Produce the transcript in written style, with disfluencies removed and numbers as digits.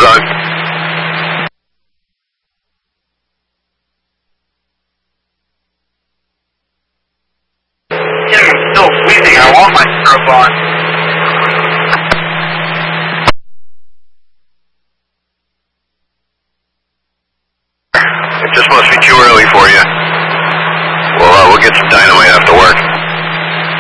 is on. I'm still squeezing. I want my strobe on. It just must be too early for you. We'll get some dynamite after work.